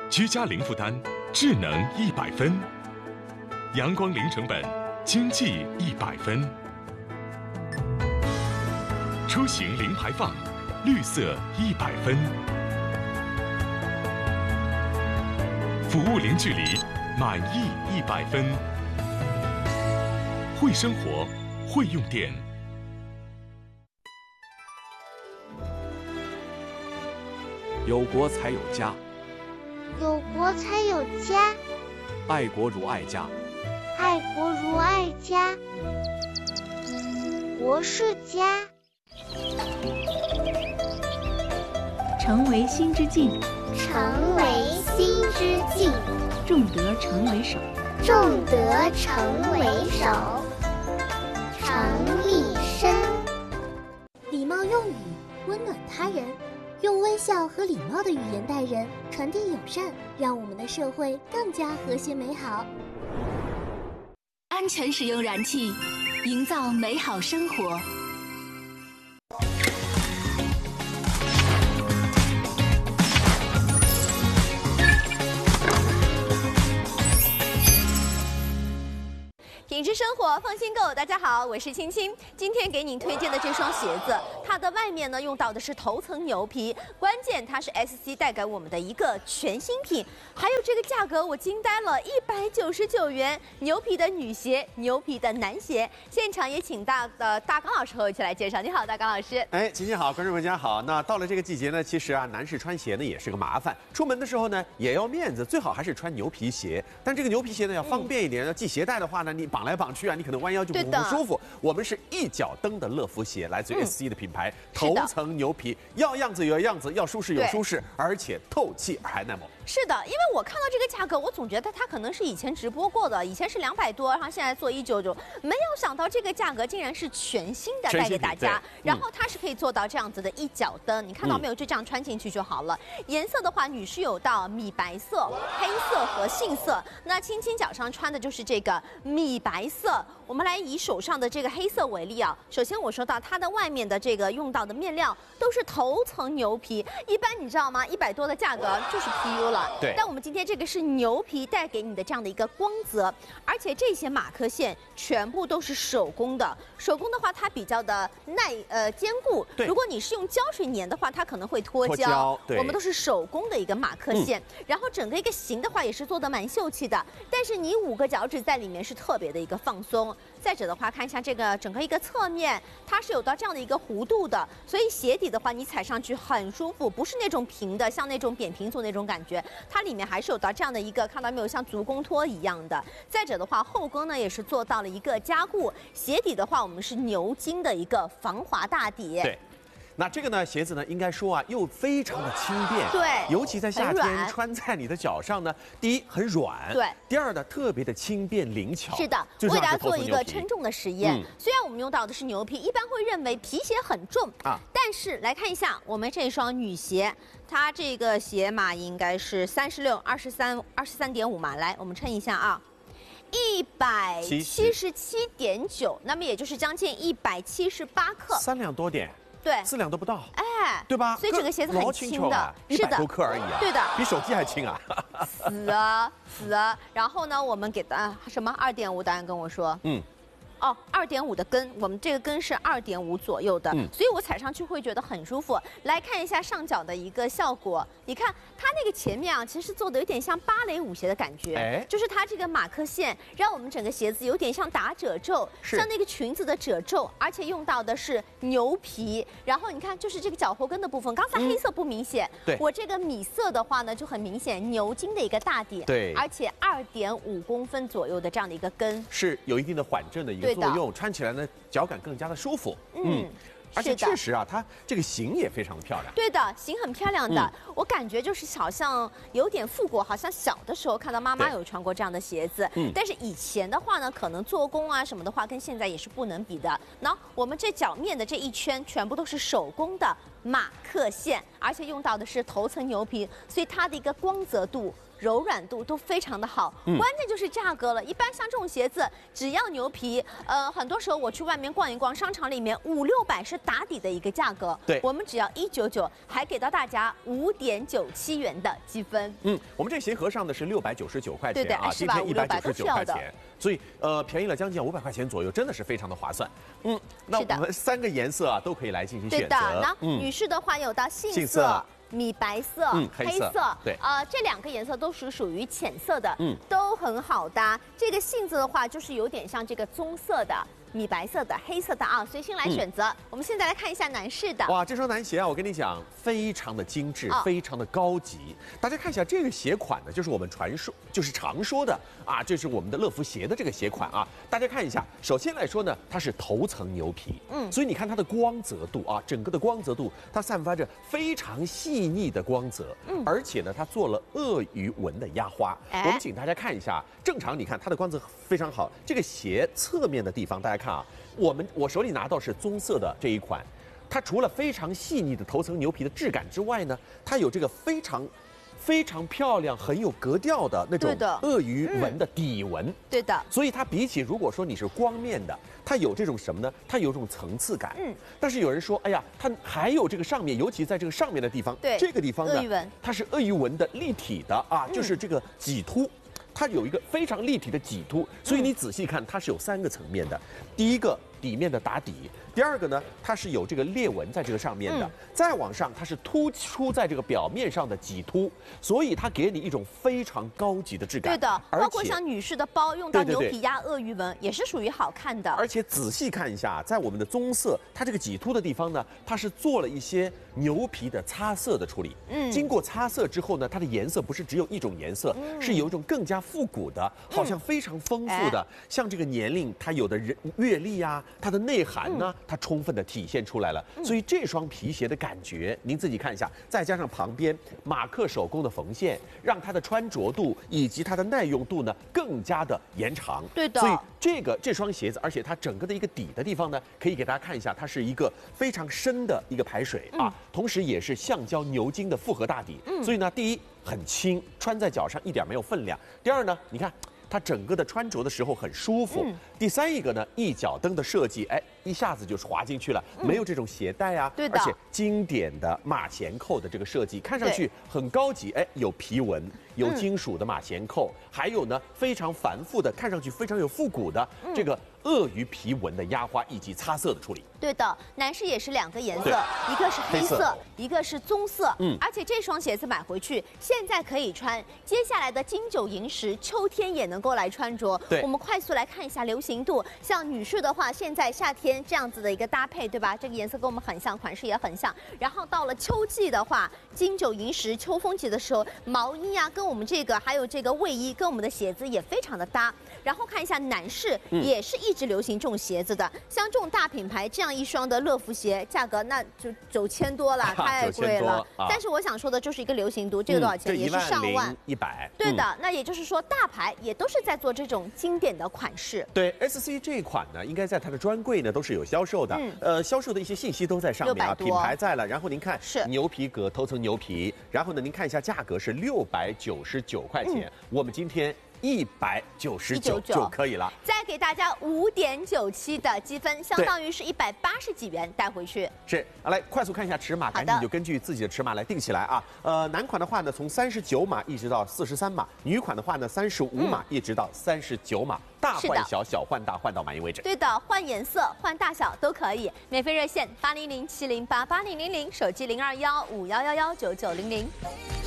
居家零负担，智能100分；阳光零成本，经济100分；出行零排放，绿色100分；服务零距离，满意100分。会生活，会用电。 有国才有家， 有国才有家， 爱国如爱家， 爱国如爱家，国是家。 成为心之境， 成为心之境， 重德成为首， 重德成为首，常立身。 礼貌用语，温暖他人，用微笑和礼貌的语言待人，传递友善，让我们的社会更加和谐美好。 安全使用燃气，营造美好生活。 品质生活，放心购。大家好，我是青青。今天给您推荐的这双鞋子，它的外面呢用到的是头层牛皮，关键它是 SC 带给我们的一个全新品。还有这个价格，我惊呆了，199元，牛皮的女鞋，牛皮的男鞋。现场也请大刚老师和我一起来介绍。你好，大刚老师。 哎，青青好，观众们大家好。那到了这个季节呢，其实啊，男士穿鞋呢也是个麻烦，出门的时候呢也要面子，最好还是穿牛皮鞋。但这个牛皮鞋呢要方便一点，要系鞋带的话呢，你绑来绑去啊，你可能弯腰就不舒服。我们是一脚蹬的乐福鞋，来自于 SC 的品牌，头层牛皮，要样子有样子，要舒适有舒适，而且透气还耐磨。 是的，因为我看到这个价格，我总觉得它可能是以前直播过的，以前是200多，然后现在做199，没有想到这个价格竟然是全新的带给大家。然后它是可以做到这样子的一脚蹬，你看到没有？就这样穿进去就好了。颜色的话，女士有到米白色、黑色和杏色。那青青脚上穿的就是这个米白色。我们来以手上的这个黑色为例啊。首先我说到它的外面的这个用到的面料都是头层牛皮，一般你知道吗？100多的价格就是 PU 了。 对， 但我们今天这个是牛皮带给你的这样的一个光泽，而且这些马克线全部都是手工的。手工的话，它比较的坚固。如果你是用胶水粘的话，它可能会脱胶。我们都是手工的一个马克线，然后整个一个型的话也是做的蛮秀气的。但是你5个脚趾在里面是特别的一个放松。再者的话，看一下这个整个一个侧面，它是有到这样的一个弧度的，所以鞋底的话你踩上去很舒服，不是那种平的，像那种扁平足那种感觉。它里面还是有到这样的一个，看到没有，像足弓托一样的。再者的话，后跟呢也是做到了一个加固。鞋底的话，我们是牛津的一个防滑大底。 对。那这个呢，鞋子呢，应该说啊，又非常的轻便， 对， 尤其在夏天穿在你的脚上呢，第一很软， 对， 第二呢特别的轻便灵巧。 是的，我给大家做一个称重的实验。虽然我们用到的是牛皮，一般会认为皮鞋很重啊，但是来看一下我们这双女鞋，它这个鞋码应该是3623.5码，来我们称一下啊。177.9，那么也就是将近178克，3 两多点。 对 ，4两都不到， 哎， 对吧？ 所以这个鞋子很轻的， 是的，100多克而已啊， 对的， 比手机还轻啊！ 死啊！然后呢，我们给什么2.5？导演跟我说，2.5的跟，我们这个跟是2.5左右的，所以我踩上去会觉得很舒服。来看一下上脚的一个效果，你看它那个前面啊，其实做的有点像芭蕾舞鞋的感觉，就是它这个马克线让我们整个鞋子有点像打褶皱，像那个裙子的褶皱，而且用到的是牛皮。然后你看，就是这个脚后跟的部分，刚才黑色不明显，我这个米色的话呢就很明显，牛津的一个大底， 对， 而且2.5公分左右的这样的一个跟， 是有一定的缓震的一个作用，穿起来呢脚感更加的舒服。而且确实啊，它这个型也非常的漂亮。 对的，型很漂亮的，我感觉就是好像有点复古，好像小的时候看到妈妈有穿过这样的鞋子。但是以前的话呢，可能做工啊什么的话，跟现在也是不能比的。那我们这脚面的这一圈全部都是手工的马克线，而且用到的是头层牛皮，所以它的一个光泽度、柔软度都非常的好，关键就是价格了。一般像这种鞋子，只要牛皮，很多时候我去外面逛一逛，商场里面500-600是打底的一个价格， 对， 我们只要199，还给到大家5.97元的积分。 我们这鞋盒上的是699块钱啊， 今天199块钱，所以便宜了将近500块钱左右，真的是非常的划算。那我们3个颜色啊都可以来进行选择。 对的，那女士的话有到杏色。米白色、黑色， 对， 这2个颜色都是属于浅色的，都很好搭。这个杏子的话，就是有点像这个棕色的。米白色的、黑色的啊，随心来选择。我们现在来看一下男士的。 哇，这双男鞋啊，我跟你讲，非常的精致，非常的高级。大家看一下这个鞋款呢，就是我们常说的啊，这是我们的乐福鞋的这个鞋款啊。大家看一下，首先来说呢，它是头层牛皮，所以你看它的光泽度啊，整个的光泽度，它散发着非常细腻的光泽，而且呢，它做了鳄鱼纹的压花。我们请大家看一下，正常你看它的光泽非常好，这个鞋侧面的地方大家看啊，我手里拿到是棕色的这一款，它除了非常细腻的头层牛皮的质感之外呢，它有这个非常漂亮、很有格调的那种鳄鱼纹的底纹。 对的， 所以它比起如果说你是光面的，它有这种什么呢？它有这种层次感。但是有人说，哎呀，它还有这个上面，尤其在这个上面的地方，这个地方呢，它是鳄鱼纹的立体的啊，就是这个脊突。它有一个非常立体的脊突，所以你仔细看，它是有3个层面的。第一个底面的打底，第二个呢，它是有这个裂纹在这个上面的，再往上它是突出在这个表面上的脊突，所以它给你一种非常高级的质感。 对的，包括像女士的包用到牛皮压鳄鱼纹，也是属于好看的。 而且仔细看一下，在我们的棕色，它这个脊突的地方呢，它是做了一些牛皮的擦色的处理。经过擦色之后呢，它的颜色不是只有一种颜色，是有一种更加复古的，好像非常丰富的，像这个年龄它有的阅历啊，它的内涵呢，它充分的体现出来了。所以这双皮鞋的感觉，您自己看一下，再加上旁边马克手工的缝线，让它的穿着度以及它的耐用度呢更加的延长。 对的。 所以这双鞋子，而且它整个的一个底的地方呢，可以给大家看一下，它是一个非常深的一个排水啊，同时也是橡胶牛筋的复合大底。所以呢，第一很轻，穿在脚上一点没有分量。第二呢，你看它整个的穿着的时候很舒服。第三一个呢，一脚蹬的设计，哎，一下子就滑进去了，没有这种鞋带啊， 对的， 而且经典的马衔扣的这个设计，看上去很高级，哎，有皮纹，有金属的马衔扣，还有呢非常繁复的，看上去非常有复古的这个鳄鱼皮纹的压花以及擦色的处理。 对的，男士也是2个颜色，一个是黑色，一个是棕色。而且这双鞋子买回去，现在可以穿，接下来的金九银十，秋天也能够来穿着。我们快速来看一下流行度，像女士的话，现在夏天这样子的一个搭配，对吧？这个颜色跟我们很像，款式也很像。然后到了秋季的话，金九银十，秋风节的时候，毛衣啊，跟我们这个还有这个卫衣，跟我们的鞋子也非常的搭。然后看一下男士，也是一直流行这种鞋子的，像这种大品牌这样一双的乐福鞋，价格那就9000多了，太贵了。但是我想说的就是一个流行度，这个多少钱？也是上万 10100。 对的，那也就是说大牌也都是在做这种经典的款式。 对 SC 这一款呢，应该在它的专柜呢都是有销售的，销售的一些信息都在上面啊，品牌在了。然后您看是牛皮革头层牛皮，然后呢您看一下价格是699块钱，我们今天199就可以了， 再给大家5.97的积分，相当于是180几元带回去。 是，来快速看一下尺码，赶紧就根据自己的尺码来定起来啊。男款的话呢，从39码一直到43码；女款的话呢，35码一直到39码。大换小，小换大，换到满意为止。 对的，换颜色、换大小都可以。免费热线80070880000，手机0215119900。